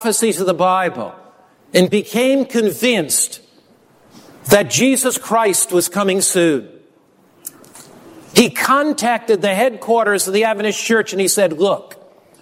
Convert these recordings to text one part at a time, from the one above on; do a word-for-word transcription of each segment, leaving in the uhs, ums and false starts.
prophecies of the Bible and became convinced that Jesus Christ was coming soon. He contacted the headquarters of the Adventist Church and he said, look,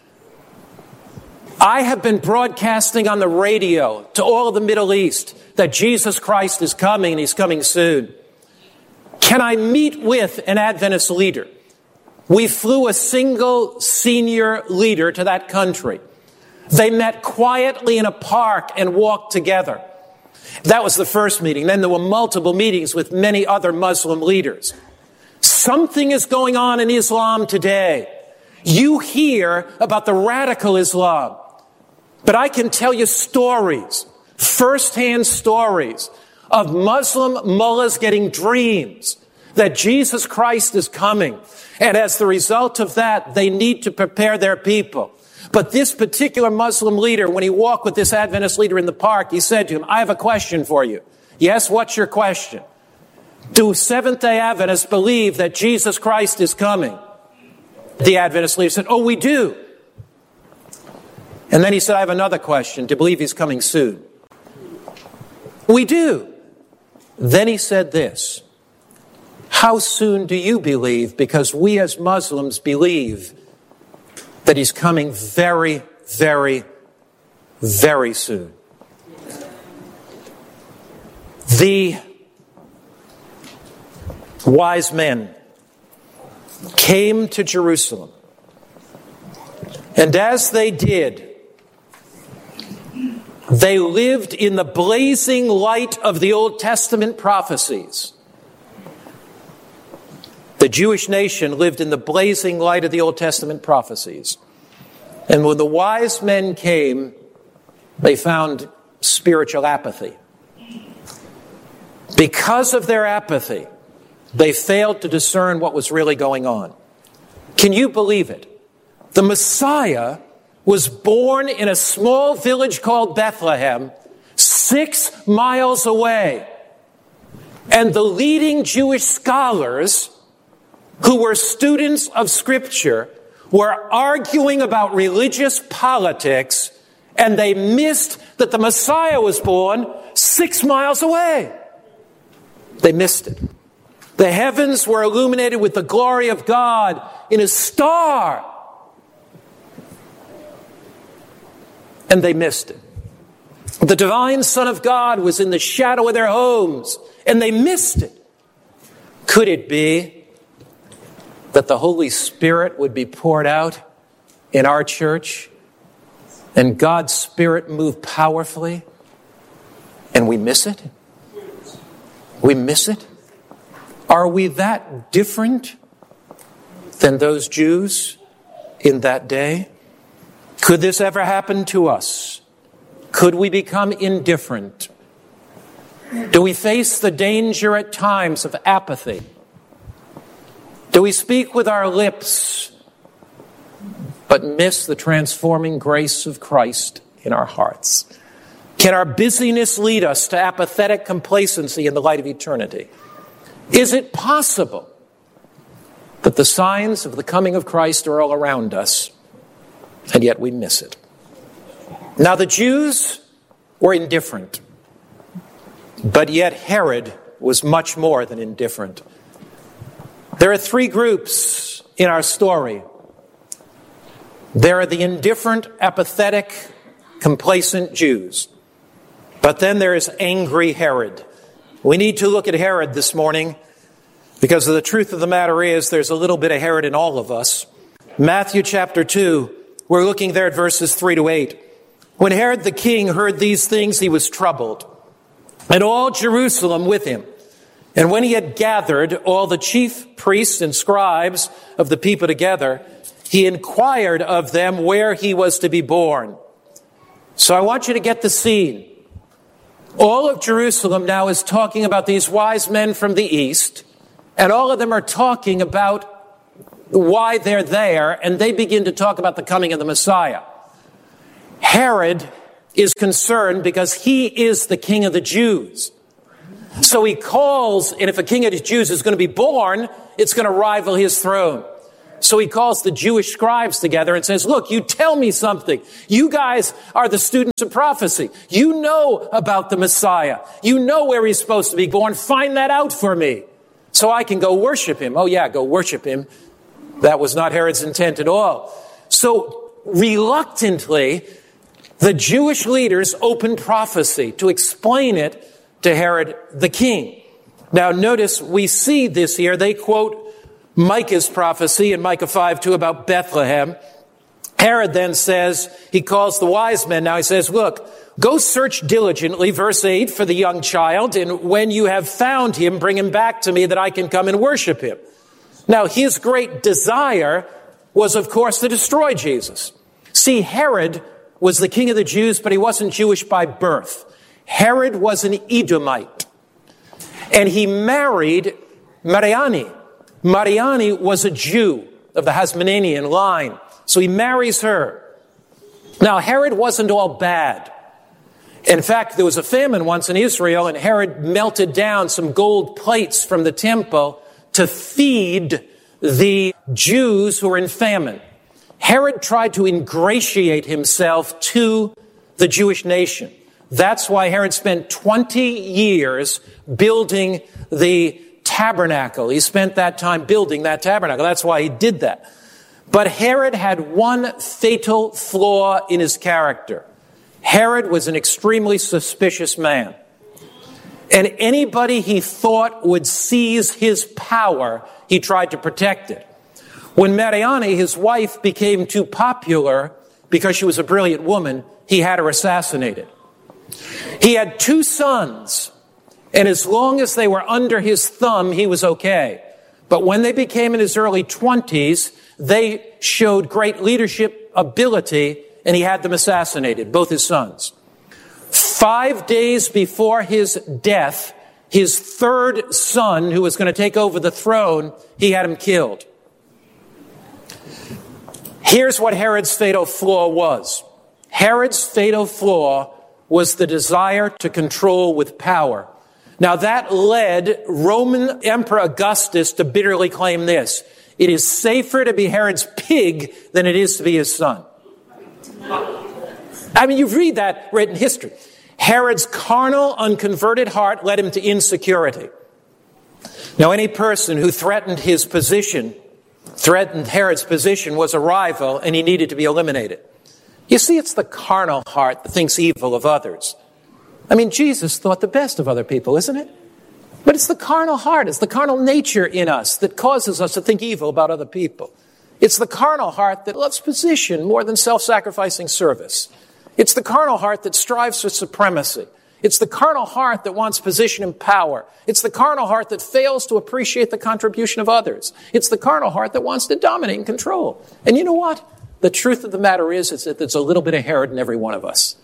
I have been broadcasting on the radio to all of the Middle East that Jesus Christ is coming and he's coming soon. Can I meet with an Adventist leader? We flew a single senior leader to that country. They met quietly in a park and walked together. That was the first meeting. Then there were multiple meetings with many other Muslim leaders. Something is going on in Islam today. You hear about the radical Islam. But I can tell you stories, first-hand stories of Muslim mullahs getting dreams that Jesus Christ is coming. And as the result of that, they need to prepare their people. But this particular Muslim leader, when he walked with this Adventist leader in the park, he said to him, I have a question for you. Yes, what's your question? Do Seventh-day Adventists believe that Jesus Christ is coming? The Adventist leader said, oh, we do. And then he said, I have another question. Do you believe he's coming soon? We do. Then he said this, how soon do you believe? Because we as Muslims believe that he's coming very, very, very soon. The wise men came to Jerusalem, and as they did, they lived in the blazing light of the Old Testament prophecies. The Jewish nation lived in the blazing light of the Old Testament prophecies. And when the wise men came, they found spiritual apathy. Because of their apathy, they failed to discern what was really going on. Can you believe it? The Messiah was born in a small village called Bethlehem, six miles away. And the leading Jewish scholars, who were students of Scripture, were arguing about religious politics, and they missed that the Messiah was born six miles away. They missed it. The heavens were illuminated with the glory of God in a star. And they missed it. The divine Son of God was in the shadow of their homes, and they missed it. Could it be that the Holy Spirit would be poured out in our church, and God's Spirit move powerfully, and we miss it? We miss it? Are we that different than those Jews in that day? Could this ever happen to us? Could we become indifferent? Do we face the danger at times of apathy? Do we speak with our lips but miss the transforming grace of Christ in our hearts? Can our busyness lead us to apathetic complacency in the light of eternity? Is it possible that the signs of the coming of Christ are all around us, and yet we miss it? Now, the Jews were indifferent, but yet Herod was much more than indifferent. There are three groups in our story. There are the indifferent, apathetic, complacent Jews. But then there is angry Herod. We need to look at Herod this morning because the truth of the matter is there's a little bit of Herod in all of us. Matthew chapter two, we're looking there at verses three to eight. When Herod the king heard these things, he was troubled, and all Jerusalem with him. And when he had gathered all the chief priests and scribes of the people together, he inquired of them where he was to be born. So I want you to get the scene. All of Jerusalem now is talking about these wise men from the east, and all of them are talking about why they're there, and they begin to talk about the coming of the Messiah. Herod is concerned because he is the king of the Jews. So he calls, and if a king of the Jews is going to be born, it's going to rival his throne. So he calls the Jewish scribes together and says, look, you tell me something. You guys are the students of prophecy. You know about the Messiah. You know where he's supposed to be born. Find that out for me so I can go worship him. Oh yeah, go worship him. That was not Herod's intent at all. So reluctantly, the Jewish leaders opened prophecy to explain it to Herod the king. Now notice we see this here. They quote Micah's prophecy in Micah five two about Bethlehem. Herod then says, he calls the wise men. Now he says, look, go search diligently, verse eight, for the young child, and when you have found him, bring him back to me that I can come and worship him. Now his great desire was, of course, to destroy Jesus. See, Herod was the king of the Jews, but he wasn't Jewish by birth. Herod was an Edomite, and he married Mariani. Mariani was a Jew of the Hasmonean line, so he marries her. Now, Herod wasn't all bad. In fact, there was a famine once in Israel, and Herod melted down some gold plates from the temple to feed the Jews who were in famine. Herod tried to ingratiate himself to the Jewish nation. That's why Herod spent twenty years building the tabernacle. He spent that time building that tabernacle. That's why he did that. But Herod had one fatal flaw in his character. Herod was an extremely suspicious man. And anybody he thought would seize his power, he tried to protect it. When Mariani, his wife, became too popular because she was a brilliant woman, he had her assassinated. He had two sons, and as long as they were under his thumb, he was okay. But when they became in his early twenties, they showed great leadership ability, and he had them assassinated, both his sons. Five days before his death, his third son, who was going to take over the throne, he had him killed. Here's what Herod's fatal flaw was. Herod's fatal flaw was the desire to control with power. Now that led Roman Emperor Augustus to bitterly claim this: it is safer to be Herod's pig than it is to be his son. I mean, you read that written history. Herod's carnal, unconverted heart led him to insecurity. Now, any person who threatened his position, threatened Herod's position, was a rival, and he needed to be eliminated. You see, it's the carnal heart that thinks evil of others. I mean, Jesus thought the best of other people, isn't it? But it's the carnal heart, it's the carnal nature in us that causes us to think evil about other people. It's the carnal heart that loves position more than self-sacrificing service. It's the carnal heart that strives for supremacy. It's the carnal heart that wants position and power. It's the carnal heart that fails to appreciate the contribution of others. It's the carnal heart that wants to dominate and control. And you know what? The truth of the matter is, is that there's a little bit of Herod in every one of us.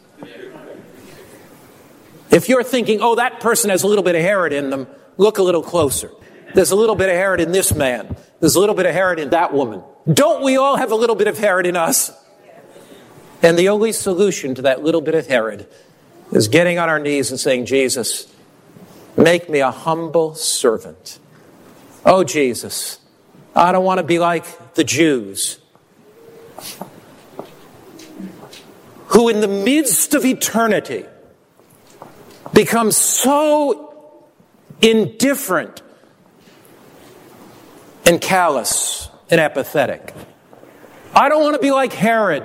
If you're thinking, oh, that person has a little bit of Herod in them, look a little closer. There's a little bit of Herod in this man. There's a little bit of Herod in that woman. Don't we all have a little bit of Herod in us? And the only solution to that little bit of Herod is getting on our knees and saying, Jesus, make me a humble servant. Oh, Jesus, I don't want to be like the Jews who in the midst of eternity become so indifferent and callous and apathetic. I don't want to be like Herod,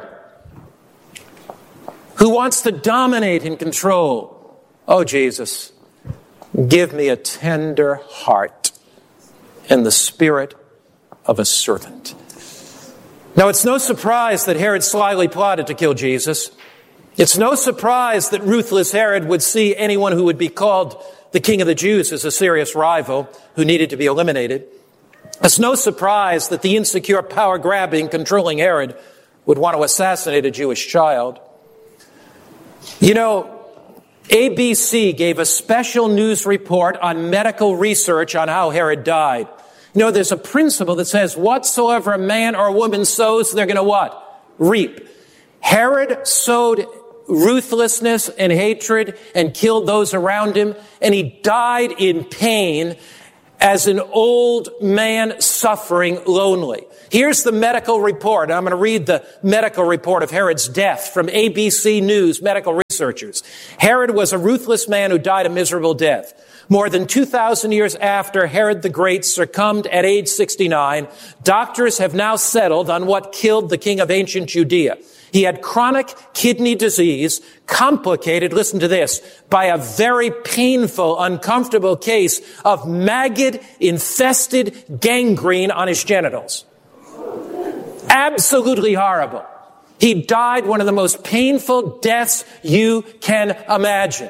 who wants to dominate and control. Oh, Jesus, give me a tender heart and the spirit of a servant. Now, it's no surprise that Herod slyly plotted to kill Jesus. It's no surprise that ruthless Herod would see anyone who would be called the king of the Jews as a serious rival who needed to be eliminated. It's no surprise that the insecure, power-grabbing, controlling Herod would want to assassinate a Jewish child. You know, A B C gave a special news report on medical research on how Herod died. You know, there's a principle that says whatsoever a man or a woman sows, they're going to what? Reap. Herod sowed ruthlessness and hatred and killed those around him, and he died in pain as an old man suffering lonely. Here's the medical report. I'm going to read the medical report of Herod's death from A B C News medical researchers. Herod was a ruthless man who died a miserable death. More than two thousand years after Herod the Great succumbed at age sixty-nine, doctors have now settled on what killed the king of ancient Judea. He had chronic kidney disease, complicated, listen to this, by a very painful, uncomfortable case of maggot-infested gangrene on his genitals. Absolutely horrible. He died one of the most painful deaths you can imagine.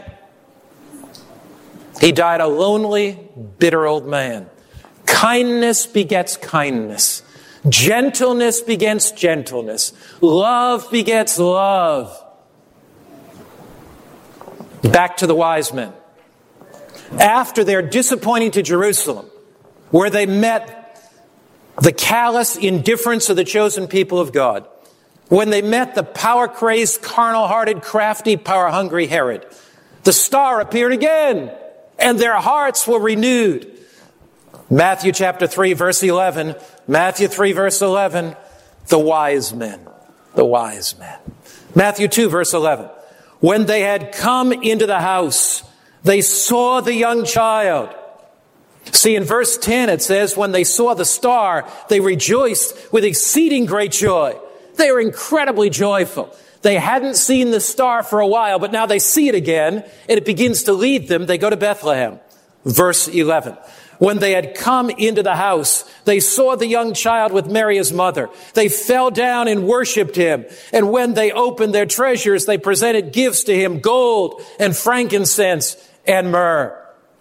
He died a lonely, bitter old man. Kindness begets kindness. Gentleness begets gentleness. Love begets love. Back to the wise men. After their disappointing to Jerusalem, where they met the callous indifference of the chosen people of God, when they met the power-crazed, carnal-hearted, crafty, power-hungry Herod, the star appeared again, and their hearts were renewed. Matthew chapter three, verse eleven. Matthew three, verse eleven. The wise men. The wise men. Matthew two, verse eleven. When they had come into the house, they saw the young child. See, in verse ten it says, when they saw the star, they rejoiced with exceeding great joy. They were incredibly joyful. They hadn't seen the star for a while, but now they see it again, and it begins to lead them. They go to Bethlehem. Verse eleven. When they had come into the house, they saw the young child with Mary his mother. They fell down and worshipped him. And when they opened their treasures, they presented gifts to him, gold and frankincense and myrrh.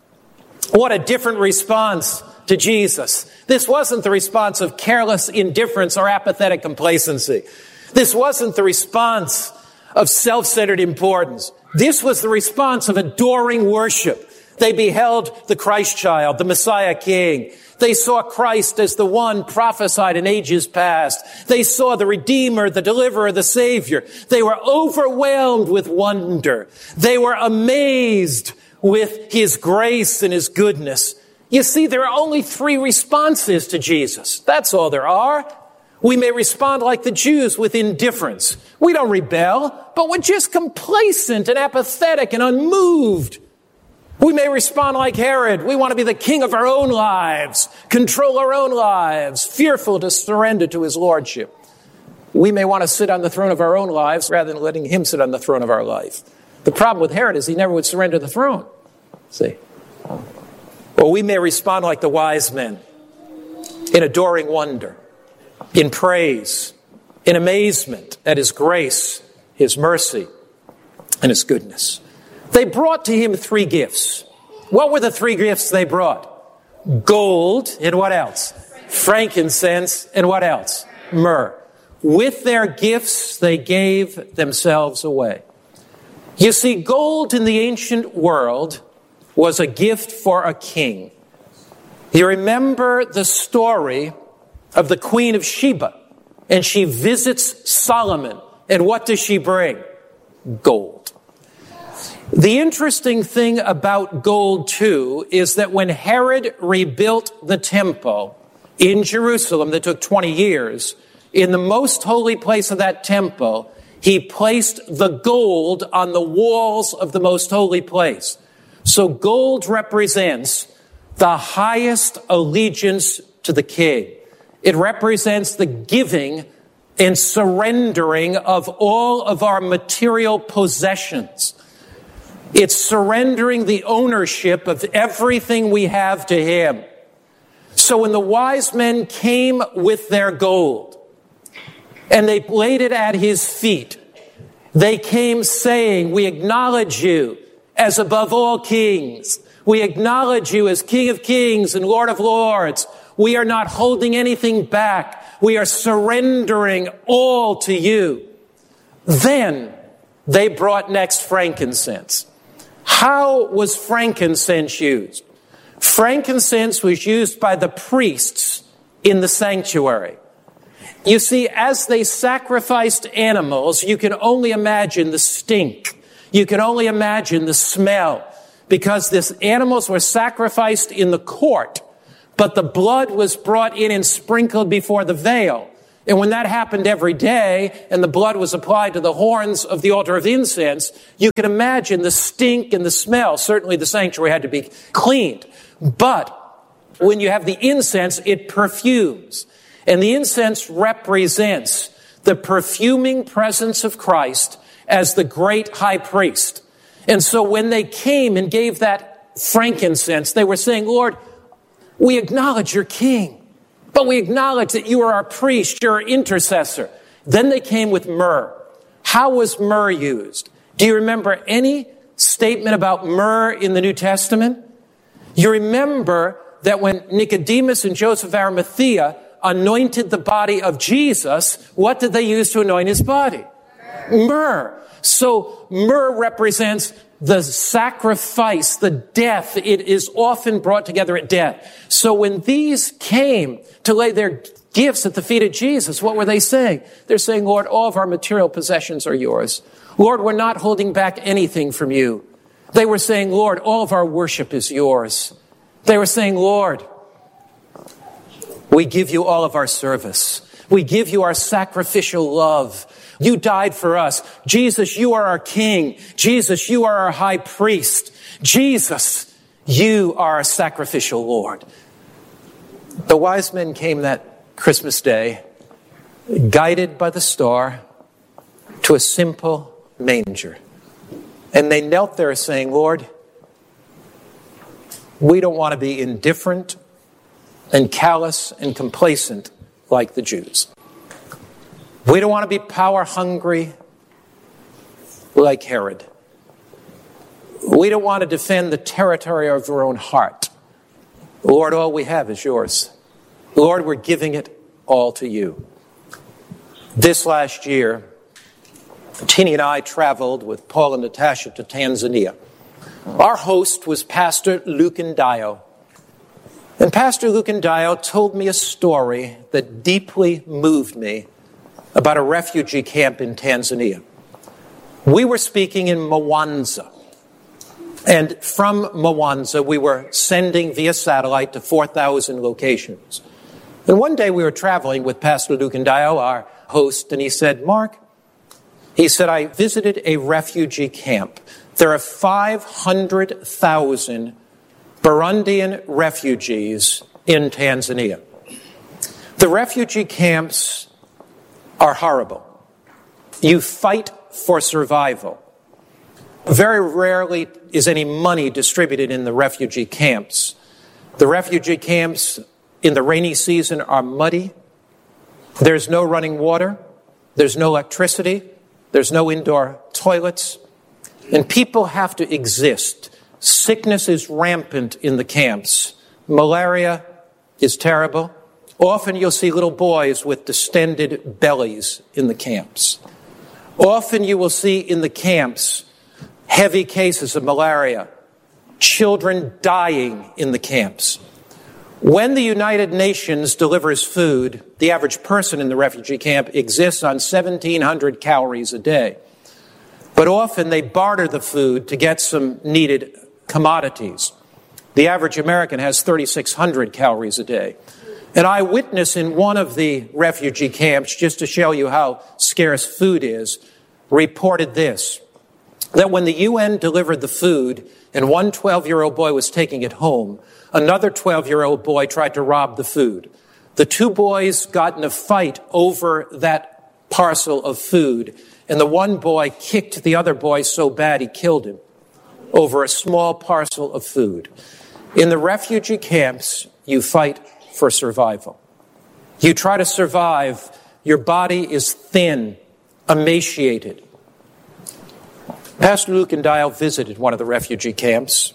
What a different response to Jesus. This wasn't the response of careless indifference or apathetic complacency. This wasn't the response of self-centered importance. This was the response of adoring worship. They beheld the Christ child, the Messiah King. They saw Christ as the one prophesied in ages past. They saw the Redeemer, the Deliverer, the Savior. They were overwhelmed with wonder. They were amazed with his grace and his goodness. You see, there are only three responses to Jesus. That's all there are. We may respond like the Jews with indifference. We don't rebel, but we're just complacent and apathetic and unmoved. We may respond like Herod. We want to be the king of our own lives, control our own lives, fearful to surrender to his lordship. We may want to sit on the throne of our own lives rather than letting him sit on the throne of our life. The problem with Herod is he never would surrender the throne. See? Or we may respond like the wise men, in adoring wonder, in praise, in amazement at his grace, his mercy, and his goodness. They brought to him three gifts. What were the three gifts they brought? Gold, and what else? Frankincense, and what else? Myrrh. With their gifts, they gave themselves away. You see, gold in the ancient world was a gift for a king. You remember the story of the Queen of Sheba, and she visits Solomon, and what does she bring? Gold. The interesting thing about gold, too, is that when Herod rebuilt the temple in Jerusalem that took twenty years, in the most holy place of that temple, he placed the gold on the walls of the most holy place. So gold represents the highest allegiance to the king. It represents the giving and surrendering of all of our material possessions. It's surrendering the ownership of everything we have to him. So when the wise men came with their gold and they laid it at his feet, they came saying, we acknowledge you as above all kings. We acknowledge you as King of Kings and Lord of Lords. We are not holding anything back. We are surrendering all to you. Then they brought next frankincense. How was frankincense used? Frankincense was used by the priests in the sanctuary. You see, as they sacrificed animals, you can only imagine the stink. You can only imagine the smell, because these animals were sacrificed in the court But the blood was brought in and sprinkled before the veil. And when that happened every day, and the blood was applied to the horns of the altar of incense, you can imagine the stink and the smell. Certainly the sanctuary had to be cleaned. But when you have the incense, it perfumes. And the incense represents the perfuming presence of Christ as the great high priest. And so when they came and gave that frankincense, they were saying, Lord, we acknowledge you're king. But we acknowledge that you are our priest, you're our intercessor. Then they came with myrrh. How was myrrh used? Do you remember any statement about myrrh in the New Testament? You remember that when Nicodemus and Joseph of Arimathea anointed the body of Jesus, what did they use to anoint his body? Myrrh. So myrrh represents the sacrifice, the death. It is often brought together at death. So when these came to lay their gifts at the feet of Jesus, what were they saying? They're saying, Lord, all of our material possessions are yours. Lord, we're not holding back anything from you. They were saying, Lord, all of our worship is yours. They were saying, Lord, we give you all of our service. We give you our sacrificial love. You died for us. Jesus, you are our king. Jesus, you are our high priest. Jesus, you are our sacrificial Lord. The wise men came that Christmas day, guided by the star, to a simple manger. And they knelt there saying, Lord, we don't want to be indifferent and callous and complacent like the Jews. We don't want to be power hungry like Herod. We don't want to defend the territory of our own heart. Lord, all we have is yours. Lord, we're giving it all to you. This last year, Tini and I traveled with Paul and Natasha to Tanzania. Our host was Pastor Lucandayo. And Pastor Lucandayo told me a story that deeply moved me about a refugee camp in Tanzania. We were speaking in Mwanza. And from Mwanza, we were sending via satellite to four thousand locations. And one day we were traveling with Pastor Lucandayo, our host, and he said, Mark, he said, I visited a refugee camp. There are five hundred thousand Burundian refugees in Tanzania. The refugee camps are horrible. You fight for survival. Very rarely is any money distributed in the refugee camps. The refugee camps in the rainy season are muddy. There's no running water. There's no electricity. There's no indoor toilets. And people have to exist. Sickness is rampant in the camps. Malaria is terrible. Often you'll see little boys with distended bellies in the camps. Often you will see in the camps heavy cases of malaria, children dying in the camps. When the United Nations delivers food, the average person in the refugee camp exists on seventeen hundred calories a day. But often they barter the food to get some needed commodities. The average American has thirty-six hundred calories a day. And I witnessed in one of the refugee camps, just to show you how scarce food is, reported this, that when the U N delivered the food and one twelve-year-old boy was taking it home, another twelve-year-old boy tried to rob the food. The two boys got in a fight over that parcel of food, and the one boy kicked the other boy so bad he killed him over a small parcel of food. In the refugee camps, you fight for survival. You try to survive. Your body is thin, emaciated. Pastor Lucandayo visited one of the refugee camps,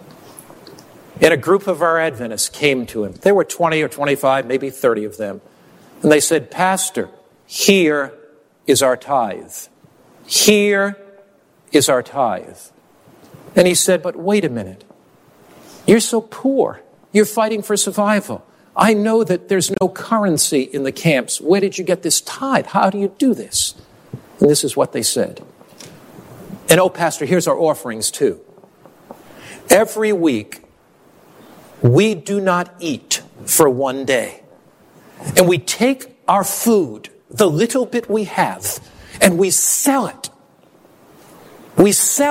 and a group of our Adventists came to him. There were twenty or twenty-five, maybe thirty of them. And they said, Pastor, here is our tithe. Here is our tithe. And he said, but wait a minute. You're so poor. You're fighting for survival. I know that there's no currency in the camps. Where did you get this tithe? How do you do this? And this is what they said. And oh, Pastor, here's our offerings too. Every week, we do not eat for one day. And we take our food, the little bit we have, and we sell it. We sell